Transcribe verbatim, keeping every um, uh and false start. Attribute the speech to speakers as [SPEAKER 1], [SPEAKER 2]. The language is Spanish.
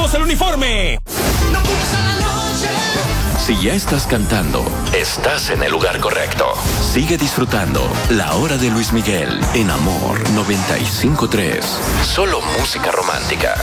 [SPEAKER 1] ponemos el uniforme.
[SPEAKER 2] Si ya estás cantando, estás en el lugar correcto. Sigue disfrutando La Hora de Luis Miguel en Amor noventa y cinco punto tres. Solo música romántica.